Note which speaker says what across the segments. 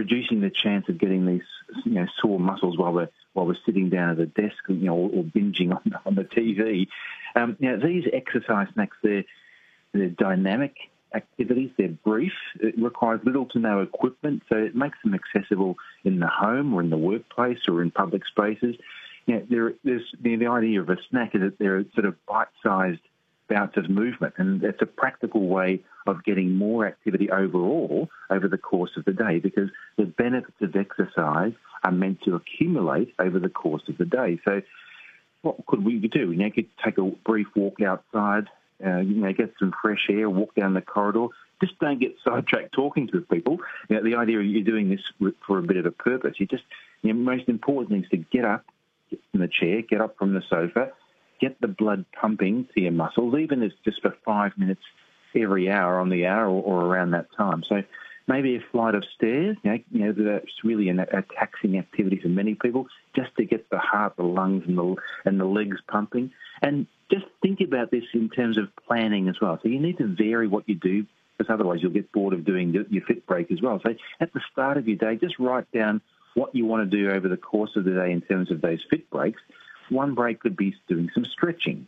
Speaker 1: reducing the chance of getting these, sore muscles while we're sitting down at a desk, or binging on the TV. These exercise snacks, they're dynamic activities. They're brief. It requires little to no equipment, so it makes them accessible in the home or in the workplace or in public spaces. There's the idea of a snack is that they're sort of bite-sized bouts of movement, and it's a practical way of getting more activity overall over the course of the day, because the benefits of exercise are meant to accumulate over the course of the day. So what could we do? You could take a brief walk outside, get some fresh air, walk down the corridor. Just don't get sidetracked talking to people. The idea of you're doing this for a bit of a purpose. Most important thing is to get up from the chair, get up from the sofa, get the blood pumping to your muscles, even if it's just for 5 minutes every hour on the hour or around that time. So maybe a flight of stairs, that's really a taxing activity for many people, just to get the heart, the lungs and the legs pumping. And just think about this in terms of planning as well. So you need to vary what you do, because otherwise you'll get bored of doing your fit break as well. So at the start of your day, just write down what you want to do over the course of the day in terms of those fit breaks. One break could be doing some stretching.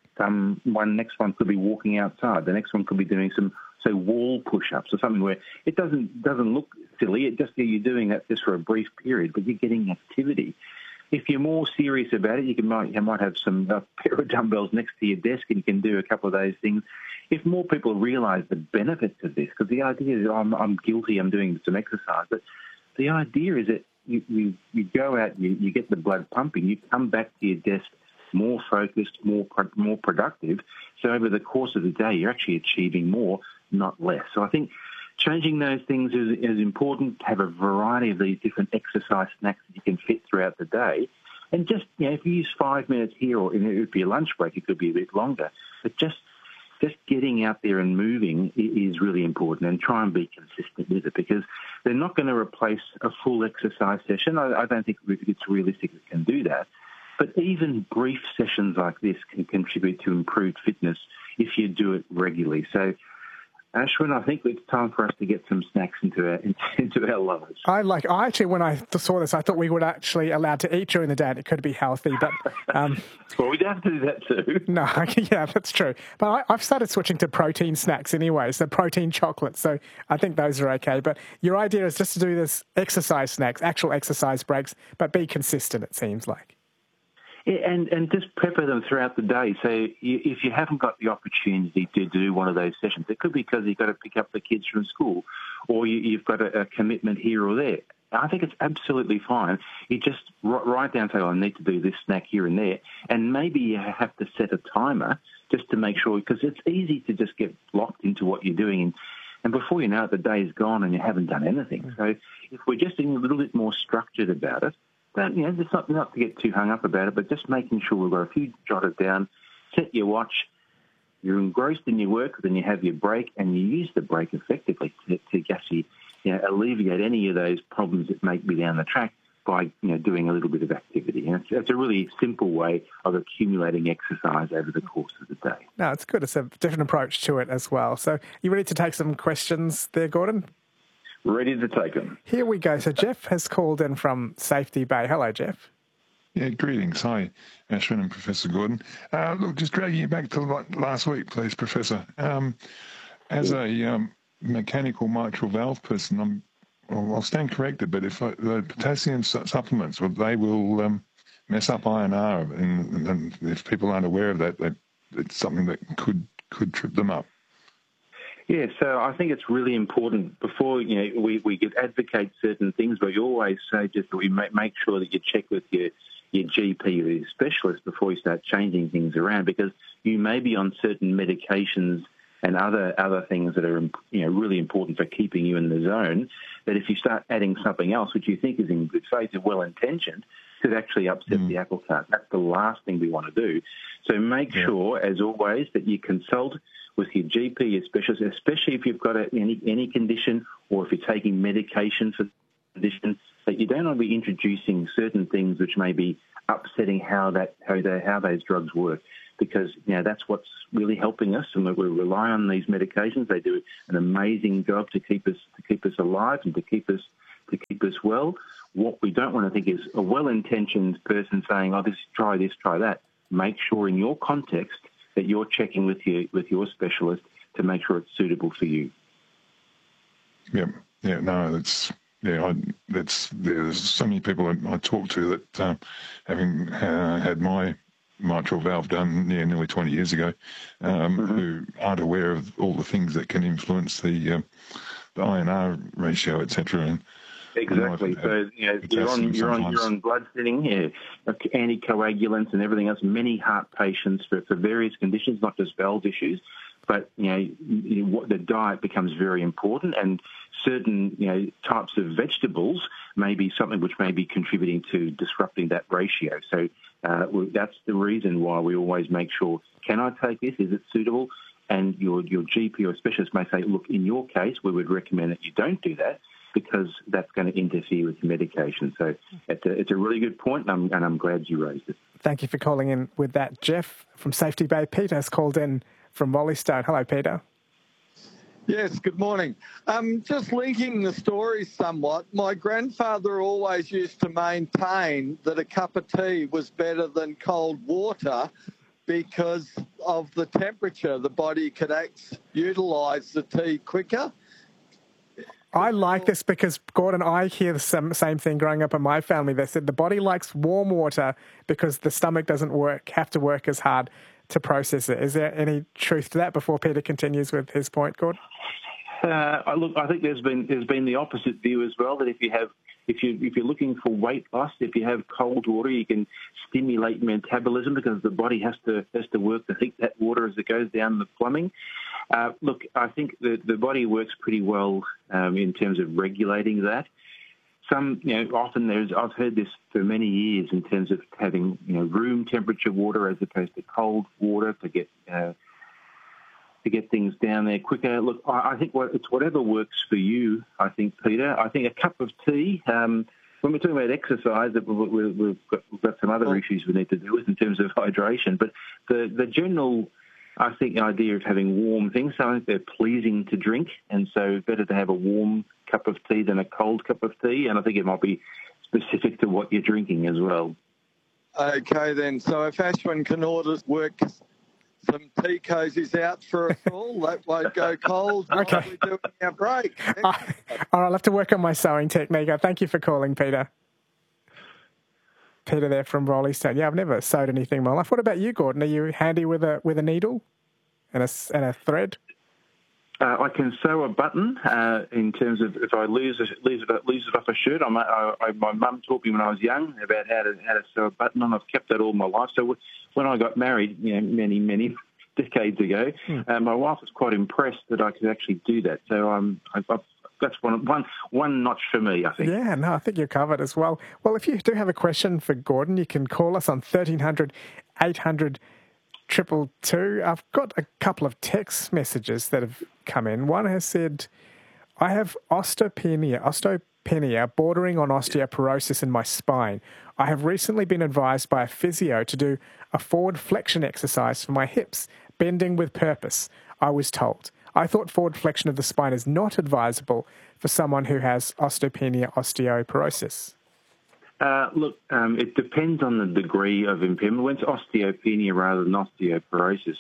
Speaker 1: Next one could be walking outside. The next one could be doing some wall push-ups or something where it doesn't look silly. You're doing that just for a brief period, but you're getting activity. If you're more serious about it, you might have some pair of dumbbells next to your desk, and you can do a couple of those things. If more people realise the benefits of this, because the idea is I'm guilty, I'm doing some exercise, but the idea is that you go out, you get the blood pumping, you come back to your desk more focused, more productive. So over the course of the day, you're actually achieving more, not less. So I think changing those things is important. To have a variety of these different exercise snacks that you can fit throughout the day. And just, if you use 5 minutes here, or if it would be a lunch break, it could be a bit longer. But just getting out there and moving is really important, and try and be consistent with it, because they're not going to replace a full exercise session. I don't think it's realistic it can do that. But even brief sessions like this can contribute to improved fitness if you do it regularly. So, Ashwin, I think it's time for us to get some snacks into our lives.
Speaker 2: I actually, when I saw this, I thought we were actually allowed to eat during the day, and it could be healthy. But
Speaker 1: well, we don't have to do that too.
Speaker 2: No, yeah, that's true. But I've started switching to protein snacks anyway, so protein chocolates. So I think those are okay. But your idea is just to do this exercise snacks, actual exercise breaks, but be consistent, it seems like.
Speaker 1: Yeah, and just pepper them throughout the day. So if you haven't got the opportunity to do one of those sessions, it could be because you've got to pick up the kids from school, or you've got a commitment here or there. I think it's absolutely fine. You just write down, say, I need to do this snack here and there, and maybe you have to set a timer just to make sure, because it's easy to just get locked into what you're doing, and before you know it, the day's gone and you haven't done anything. So if we're just being a little bit more structured about it, but, it's not to get too hung up about it, but just making sure we've got a few jotted down, set your watch, you're engrossed in your work, then you have your break, and you use the break effectively to actually alleviate any of those problems that may be down the track by doing a little bit of activity. And it's a really simple way of accumulating exercise over the course of the day.
Speaker 2: No, it's good. It's a different approach to it as well. So you ready to take some questions there, Gordon?
Speaker 1: Ready to take them.
Speaker 2: Here we go. So Jeff has called in from Safety Bay. Hello, Jeff.
Speaker 3: Yeah, greetings. Hi, Ashwin and Professor Gordon. Look, just dragging you back to last week, please, Professor. As a mechanical mitral valve person, I'll stand corrected, but if the potassium supplements, they will mess up INR, and if people aren't aware of that, it's something that could trip them up.
Speaker 1: Yeah, so I think it's really important before, we could advocate certain things, but you always say just that we make sure that you check with your GP or your specialist before you start changing things around, because you may be on certain medications and other things that are really important for keeping you in the zone, that if you start adding something else, which you think is in good faith and well-intentioned, could actually upset the apple cart. That's the last thing we want to do. So make sure, as always, that you consult with your GP, your specialist, especially if you've got any condition, or if you're taking medication for the condition, that you don't want to be introducing certain things which may be upsetting how those drugs work, because that's what's really helping us, and we rely on these medications. They do an amazing job to keep us alive and to keep us as well. What we don't want to think is a well-intentioned person saying, oh, try this, try that. Make sure in your context that you're checking with your specialist to make sure it's suitable for you.
Speaker 3: There's so many people I talk to that, having had my mitral valve done nearly 20 years ago, who aren't aware of all the things that can influence the INR ratio, etc.
Speaker 1: Exactly. So you're on blood thinning, anticoagulants and everything else. Many heart patients for various conditions, not just valve issues. But the diet becomes very important, and certain types of vegetables may be something which may be contributing to disrupting that ratio. So that's the reason why we always make sure: can I take this? Is it suitable? And your GP or specialist may say, look, in your case, we would recommend that you don't do that, because that's going to interfere with your medication. So it's a really good point, and I'm glad you raised it.
Speaker 2: Thank you for calling in with that, Jeff. From Safety Bay, Peter has called in from Rollystone. Hello, Peter.
Speaker 4: Yes, good morning. Just linking the story somewhat, my grandfather always used to maintain that a cup of tea was better than cold water because of the temperature. The body could utilise the tea quicker.
Speaker 2: I like this because, Gordon, I hear the same thing growing up in my family. They said the body likes warm water because the stomach doesn't have to work as hard to process it. Is there any truth to that before Peter continues with his point, Gordon?
Speaker 1: Look, I think there's been the opposite view as well, that if you're looking for weight loss, if you have cold water, you can stimulate metabolism because the body has to work to heat that water as it goes down the plumbing. Look, I think the body works pretty well in terms of regulating that. Often I've heard this for many years in terms of having room temperature water as opposed to cold water to get things down there quicker. Look, I think it's whatever works for you. I think, Peter. I think a cup of tea. When we're talking about exercise, we've got some other issues we need to deal with in terms of hydration. But the general, I think, idea of having warm things, so I think they're pleasing to drink, and so better to have a warm cup of tea than a cold cup of tea, and I think it might be specific to what you're drinking as well.
Speaker 4: Okay, then. So if Ashwin can work some tea cozies out for us all, that won't go cold while we're doing our break.
Speaker 2: All right, I'll have to work on my sewing technique. Thank you for calling, Peter. Peter there from Rollystone. Yeah, I've never sewed anything in my life. What about you, Gordon? Are you handy with a needle and a thread?
Speaker 1: I can sew a button in terms of if I lose it off a shirt. My mum taught me when I was young about how to sew a button, and I've kept that all my life. So when I got married, many decades ago, my wife was quite impressed that I could actually do that. So that's one notch for me, I think.
Speaker 2: Yeah, no, I think you're covered as well. Well, if you do have a question for Gordon, you can call us on 1300 800 222. I've got a couple of text messages that have come in. One has said, I have osteopenia bordering on osteoporosis in my spine. I have recently been advised by a physio to do a forward flexion exercise for my hips, bending with purpose, I was told. I thought forward flexion of the spine is not advisable for someone who has osteoporosis.
Speaker 1: Look, it depends on the degree of impairment. When it's osteopenia rather than osteoporosis,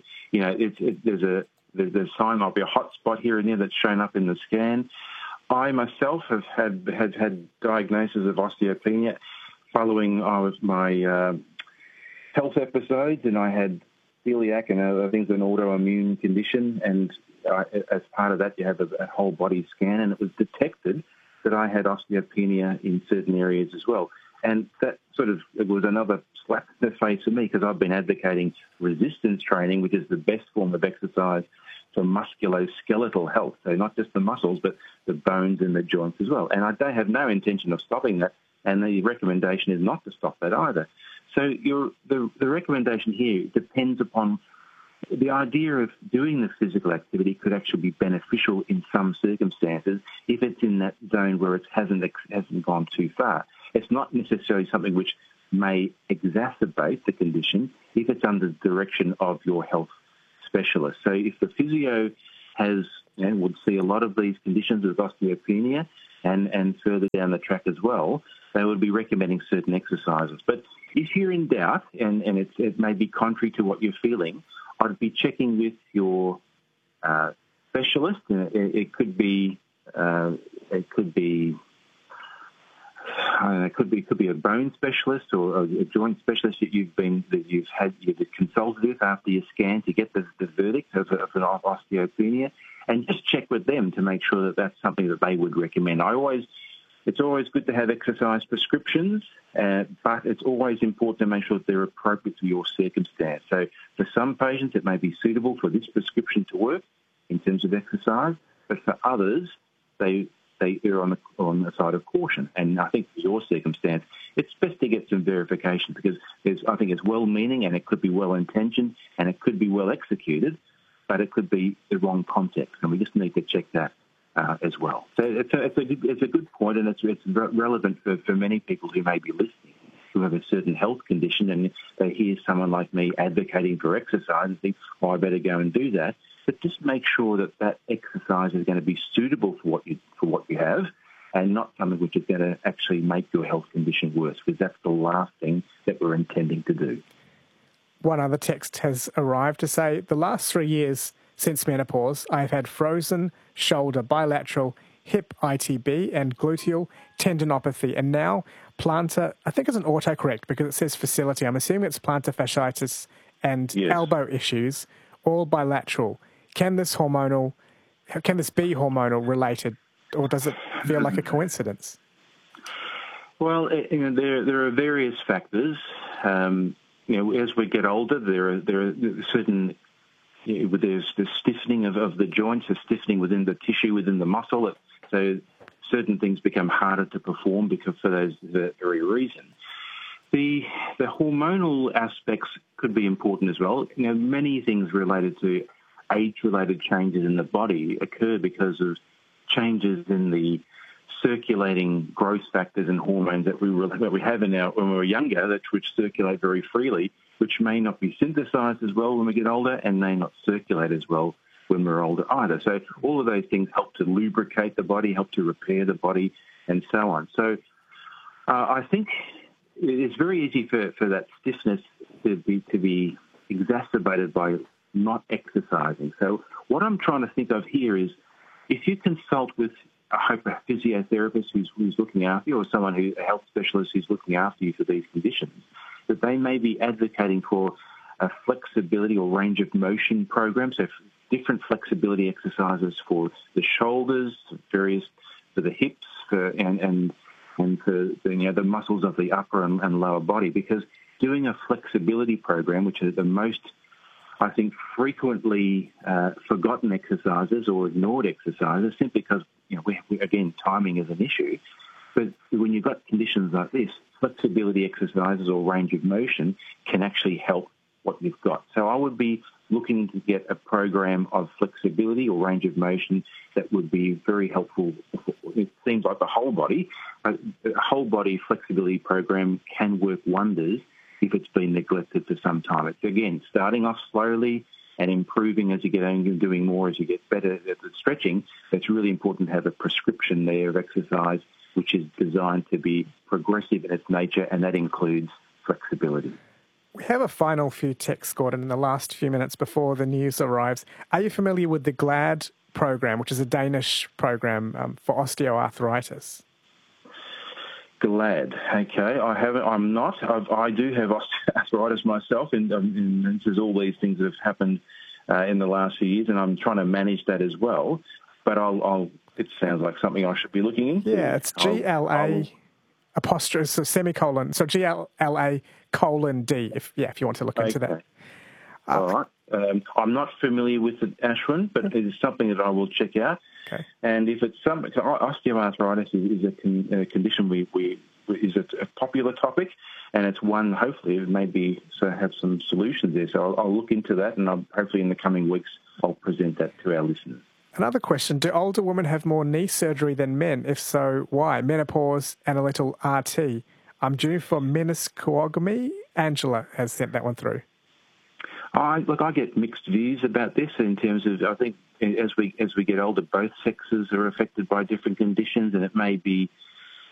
Speaker 1: there's a sign, might be a hot spot here and there that's shown up in the scan. I myself have had diagnosis of osteopenia following my health episodes, and I had celiac and other things, an autoimmune condition, and as part of that you have a whole body scan, and it was detected that I had osteopenia in certain areas as well. And that it was another slap in the face for me, because I've been advocating resistance training, which is the best form of exercise for musculoskeletal health. So not just the muscles, but the bones and the joints as well. And I have no intention of stopping that, and the recommendation is not to stop that either. So the recommendation here depends upon the idea of doing the physical activity could actually be beneficial in some circumstances if it's in that zone where it hasn't gone too far. It's not necessarily something which may exacerbate the condition if it's under the direction of your health specialist. So if the physio would see a lot of these conditions with osteopenia, and further down the track as well, they would be recommending certain exercises. But if you're in doubt and it may be contrary to what you're feeling, I'd be checking with your specialist. It could be I don't know, it could be a bone specialist or a joint specialist that you've consulted with after your scan to get the verdict of an osteopenia, and just check with them to make sure that that's something that they would recommend. It's always good to have exercise prescriptions, but it's always important to make sure that they're appropriate to your circumstance. So for some patients, it may be suitable for this prescription to work in terms of exercise, but for others, they err on the side of caution. And I think for your circumstance, it's best to get some verification because I think it's well-meaning and it could be well-intentioned and it could be well-executed, but it could be the wrong context, and we just need to check that as well. So it's a good point, and it's relevant for many people who may be listening, who have a certain health condition, and they hear someone like me advocating for exercise and think, oh, I better go and do that. But just make sure that exercise is going to be suitable for what you have, and not something which is going to actually make your health condition worse, because that's the last thing that we're intending to do.
Speaker 2: One other text has arrived to say, the last 3 years since menopause, I have had frozen shoulder bilateral hip ITB and gluteal tendinopathy, and now plantar, I think it's an autocorrect because it says facility. I'm assuming it's plantar fasciitis and elbow issues, all bilateral. Can this be hormonal related, or does it feel like a coincidence?
Speaker 1: Well, there are various factors. As we get older, there are certain. There's the stiffening of the joints, the stiffening within the tissue, within the muscle. So certain things become harder to perform because for those very reason. The hormonal aspects could be important as well. Many things related to age-related changes in the body occur because of changes in the circulating growth factors and hormones that we have when we were younger, which circulate very freely, which may not be synthesized as well when we get older and may not circulate as well when we're older either. So all of those things help to lubricate the body, help to repair the body, and so on. So I think it's very easy for that stiffness to be exacerbated by not exercising. So what I'm trying to think of here is if you consult with a physiotherapist who's looking after you, or a health specialist who's looking after you for these conditions, that they may be advocating for a flexibility or range of motion program, so different flexibility exercises for the shoulders, for the hips, and for the muscles of the upper and lower body, because doing a flexibility program, which is the most, I think, frequently forgotten exercises or ignored exercises, simply because, again, timing is an issue. But when you've got conditions like this, flexibility exercises or range of motion can actually help what you've got. So I would be looking to get a program of flexibility or range of motion that would be very helpful. It seems like the whole body. A whole body flexibility program can work wonders if it's been neglected for some time. It's, again, starting off slowly and improving as you get on and doing more as you get better at the stretching. It's really important to have a prescription there of exercise which is designed to be progressive in its nature, and that includes flexibility.
Speaker 2: We have a final few texts, Gordon, in the last few minutes before the news arrives. Are you familiar with the GLAD program, which is a Danish program for osteoarthritis?
Speaker 1: GLAD, okay. I haven't. I'm not. I do have osteoarthritis myself, and there's all these things that have happened in the last few years, and I'm trying to manage that as well. But it sounds like something I should be looking into.
Speaker 2: Yeah, it's GLA apostrophe, so semicolon, so GLA:D, if you want to look into that.
Speaker 1: All right. I'm not familiar with it, Ashwin, but it is something that I will check out.
Speaker 2: Okay.
Speaker 1: And if it's osteoarthritis is a condition is a popular topic, and it's one hopefully it may be have some solutions there. So I'll look into that, and hopefully in the coming weeks I'll present that to our listeners.
Speaker 2: Another question, do older women have more knee surgery than men? If so, why? Menopause and a little RT. I'm due for meniscectomy. Angela has sent that one through.
Speaker 1: I get mixed views about this in terms of, I think as we get older, both sexes are affected by different conditions, and it may be